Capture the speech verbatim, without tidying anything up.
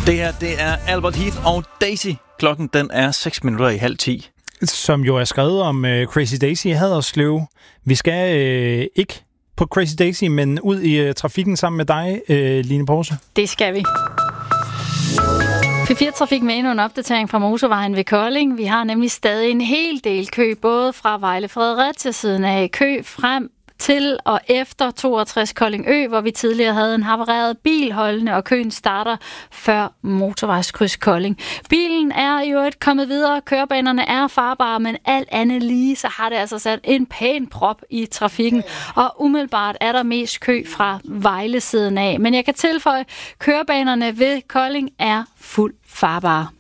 Det her, det er Albert Heath og Daisy. Klokken, den er seks minutter i halv ti. Som jo er skrevet om uh, Crazy Daisy i Haderslev. Vi skal uh, ikke på Crazy Daisy, men ud i uh, trafikken sammen med dig, uh, Line Porse. Det skal vi. P fire Trafik med endnu en opdatering fra motorvejen ved Kolding. Vi har nemlig stadig en hel del kø, både fra Vejle Fredericia siden af kø frem til og efter toogtres Kolding Ø, hvor vi tidligere havde en havareret bil holdende, og køen starter før motorvejskryds Kolding. Bilen er jo et kommet videre, kørebanerne er farbare, men alt andet lige, så har det altså sat en pæn prop i trafikken, og umiddelbart er der mest kø fra Vejle siden af. Men jeg kan tilføje, kørebanerne ved Kolding er fuldt farbare.